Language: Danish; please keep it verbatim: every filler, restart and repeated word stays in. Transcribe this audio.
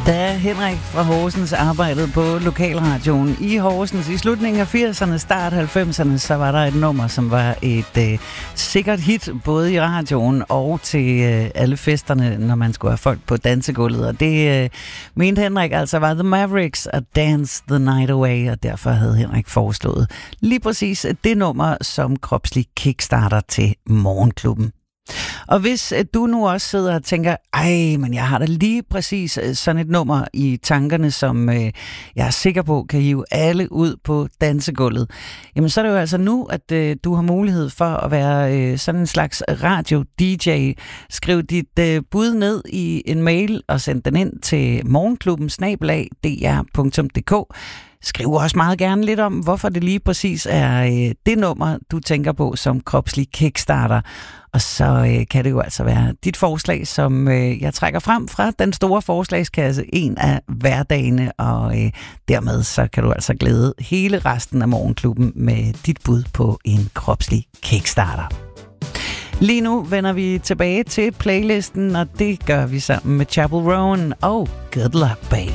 Da Henrik fra Horsens arbejdede på lokalradioen i Horsens i slutningen af firserne, start halvfemserne, så var der et nummer, som var et øh, sikkert hit, både i radioen og til øh, alle festerne, når man skulle have folk på dansegulvet. Og det øh, mente Henrik altså var The Mavericks og Dance the Night Away, og derfor havde Henrik foreslået lige præcis det nummer som kropslig kickstarter til Morgenklubben. Og hvis du nu også sidder og tænker, ej, men jeg har da lige præcis sådan et nummer i tankerne, som øh, jeg er sikker på kan hive alle ud på dansegulvet, jamen så er det jo altså nu, at øh, du har mulighed for at være øh, sådan en slags radio-D J. Skriv dit øh, bud ned i en mail og send den ind til morgenklubben snabel-a d r punktum d k. Skriv også meget gerne lidt om, hvorfor det lige præcis er øh, det nummer, du tænker på som kropslig kickstarter. Og så øh, kan det jo altså være dit forslag, som øh, jeg trækker frem fra den store forslagskasse en af hverdagene. Og øh, dermed så kan du altså glæde hele resten af Morgenklubben med dit bud på en kropslig kickstarter. Lige nu vender vi tilbage til playlisten, og det gør vi sammen med Chapel Roan og Good Luck, Babe.